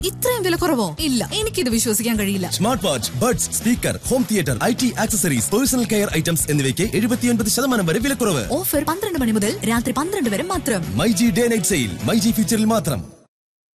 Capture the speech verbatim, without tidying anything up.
ഇത്രയും വില കുറവോ? ഇല്ല, എനിക്കിത് വിശ്വസിക്കാൻ കഴിയില്ല. Smart watch, buds, speaker, home theatre, I T accessories, personal care items എന്നിവയ്ക്ക് എഴുപത്തിയൊൻപത് ശതമാനം വരെ വിലക്കുറവ്. ഓഫർ പന്ത്രണ്ട് മണി മുതൽ രാത്രി പന്ത്രണ്ട് വരെ മാത്രം. MyG day night sale myG ഫ്യൂച്ചറിൽ മാത്രം.